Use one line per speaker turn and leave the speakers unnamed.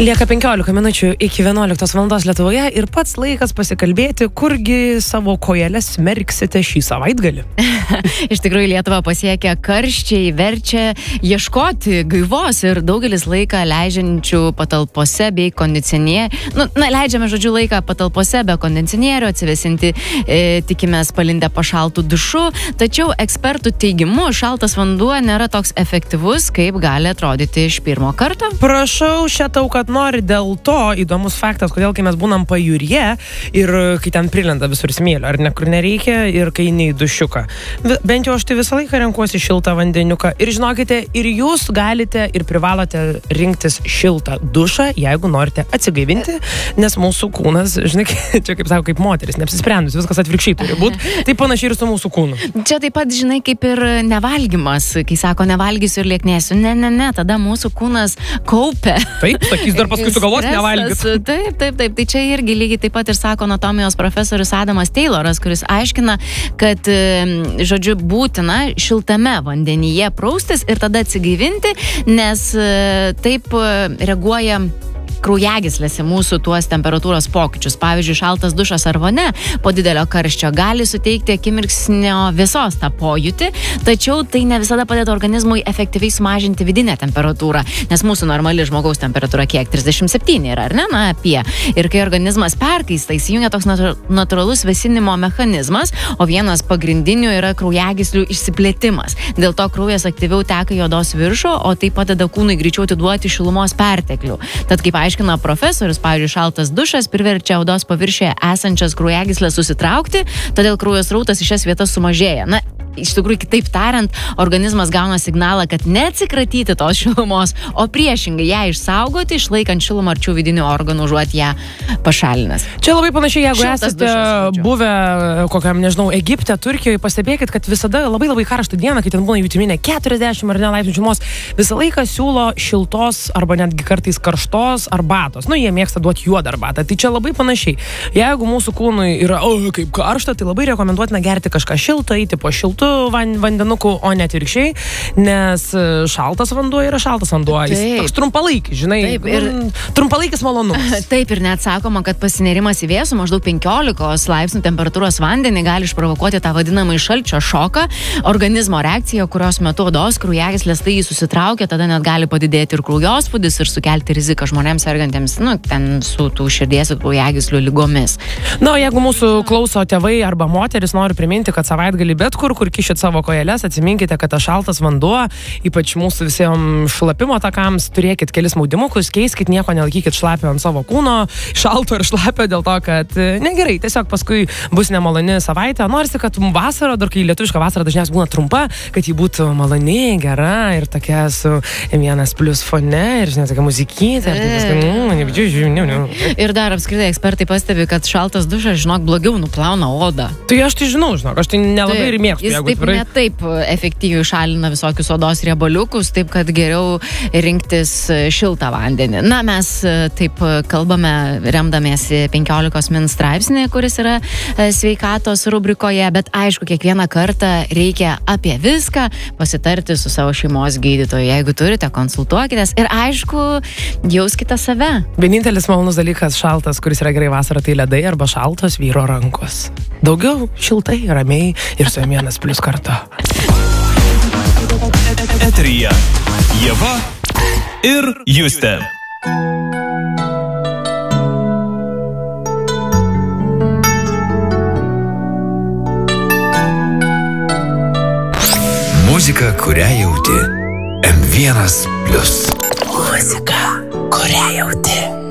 Lieka 15 minučių iki 11 valandos Lietuvoje ir pats laikas pasikalbėti, kurgi savo kojeles smerksite šį savaitgalį.
Iš tikrųjų, Lietuvą pasiekia karščiai, verčia ieškoti gaivos ir daugelis laiką leidžiančių patalpose bei kondicionierių. Leidžiame, žodžiu, laiką patalpose be kondicionierių, atsivesinti tikimės palindę pašaltų dušu, tačiau ekspertų teigimu šaltas vanduo nėra toks efektyvus, kaip gali atrodyti iš pirmo karto.
Prašau, šitau, kad nori, dėl to įdomus faktas, kodėl kai mes būnam pajūryje ir kai ten prilenda visur smėlio, ar ne, kur nereikia, ir kai nei dušiuką. Bent jau aš tai visą laiką renkuosi šiltą vandeniuką. Ir žinokite, ir jūs galite ir privalote rinktis šiltą dušą, jeigu norite atsigaivinti, nes mūsų kūnas, žinai, čia kaip sako, kaip moteris, neapsisprendus, viskas atvirkščiai turi būti. Tai panašiai ir su mūsų kūnu.
Čia taip pat, žinai, kaip ir nevalgymas, kai sako, nevalgysiu ir lieknėsiu. Ne, tada mūsų kūnas kaupia.
Taip, sakys, dar paskui sugalvos nevalgyt.
Taip. Tai čia irgi lygiai taip pat ir sako anatomijos profesorius Adamas Tayloras, kuris aiškina, kad, žodžiu, būtina šiltame vandenyje praustis ir tada atsigaivinti, nes taip reaguoja kraujagyslėse mūsų tuos temperatūros pokyčius. Pavyzdžiui, šaltas dušas ar vonia po didelio karščio gali suteikti akimirksnio vėsos tą pojūtį, tačiau tai ne visada padeda organizmui efektyviai sumažinti vidinę temperatūrą, nes mūsų normali žmogaus temperatūra kiek? 37 yra, ar ne? Apie. Ir kai organizmas perkaista, įsijungia toks natūralus vėsinimo mechanizmas, o vienas pagrindinių yra kraujagyslių išsiplėtimas. Dėl to kraujas aktyviau teka į odos viršų, o tai padeda kūnui greičiau atiduoti šilumos perteklių. Tad kaip aiškina profesorius, pavyzdžiui, šaltas dušas priverčia odos paviršiuje esančias kraujagyslės susitraukti, todėl kraujo srautas į šias vietas sumažėja. Iš tikrųjų, kitaip tariant, organizmas gauna signalą, kad neatsikratyti tos šilumos, o priešingai ją išsaugoti, išlaikant šilumą arčiau vidinių organų, užuot ją pašalinęs.
Čia labai panašiai, jeigu esate buvę kokiam, nežinau, Egipte, Turkijoje, pastebėkit, kad visada labai karštą dieną, kai ten būna jutiminė 40 ar ne laipsnių šilumos, visą laiką siūlo šiltos arba netgi kartais karštos arbatos. Jie mėgsta duoti juodą arbatą. Tai čia labai panašiai. Jeigu mūsų kūnui yra kaip karšta, tai labai rekomenduotina gerti kažką šiltą, eiti po šiltų vandenukų, o ne atvirkščiai, nes šaltas vanduo yra šaltas vanduo. Jis toks trumpalaikis, žinai, trumpalaikis malonumas.
Taip, ir net sakoma, kad pasinerimas į vėsų maždaug 15 laipsnių temperatūros vandenį gali išprovokuoti tą vadinamą šalčio šoką, organizmo reakciją, kurios metu odos kraujagyslės tai susitraukia, tada net gali padidėti ir kraujospūdis ir sukelti riziką žmonėms sergantiems, ten su tų širdies ir kraujagyslių ligomis.
Jeigu mūsų klauso tėvai arba moteris, noriu priminti, kad savaitgalį bet kur kišit savo kojeles, atsiminkite, kad tas šaltas vanduo, ypač mūsų visiems šlapimo takams, turėkit kelis maudimukus, keiskit, nieko nelaikykit šlapio ant savo kūno, šalto ir šlapio, dėl to, kad negerai, tiesiog paskui bus nemaloni savaitė. Norisi, kad vasara, dar kai lietuviška vasara dažniausiai būna trumpa, kad ji būtų maloni, gera ir tokia su vienas plus fone ir, žinai, tokia muzikytė.
Ir dar apskritai ekspertai pastebi, kad šaltas dušas, žinok, blogiau nuplauna odą.
Tai aš tai žinau, aš tai nelabai ir mėgstu.
Jis taip efektyviai šalina visokius odos riebaliukus, taip kad geriau rinktis šiltą vandenį. Mes taip kalbame remdamiesi 15 min straipsnį, kuris yra sveikatos rubrikoje, bet aišku, kiekvieną kartą reikia apie viską pasitarti su savo šeimos gydytoju. Jeigu turite, konsultuokitės ir aišku, jauskite save.
Vienintelis malonus dalykas šaltas, kuris yra gerai vasarą, tai ledai arba šaltos vyro rankos. Daugiau šiltai, ramiai ir su vienas plus kartu.
Eteryje Ieva ir Justė. Muzika, kurią jauti. M1+. Muzika, kurią jauti.